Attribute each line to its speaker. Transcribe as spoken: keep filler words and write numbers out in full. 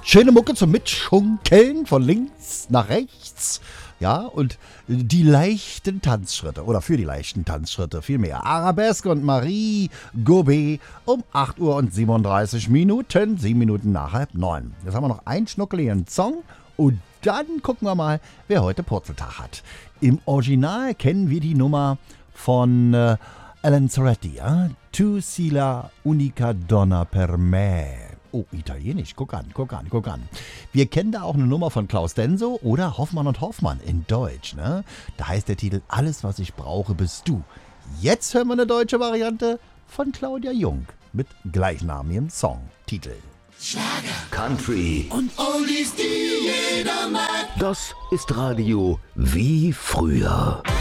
Speaker 1: Schöne Mucke zum Mitschunkeln von links nach rechts. Ja, und die leichten Tanzschritte, oder für die leichten Tanzschritte vielmehr. Arabesque und Marie Gobet um acht Uhr und siebenunddreißig Minuten, sieben Minuten nach halb neun. Jetzt haben wir noch einen schnuckeligen Song und dann gucken wir mal, wer heute Purzeltag hat. Im Original kennen wir die Nummer von äh, Alan Soretti, ja? Tu sei la unica donna per me. Oh, italienisch. Guck an, guck an, guck an. Wir kennen da auch eine Nummer von Klaus Denso oder Hoffmann und Hoffmann in Deutsch. Ne? Da heißt der Titel Alles, was ich brauche, bist du. Jetzt hören wir eine deutsche Variante von Claudia Jung mit gleichnamigem Songtitel.
Speaker 2: Schlager, Country und Oldies, die jeder mag. Das ist Radio wie früher.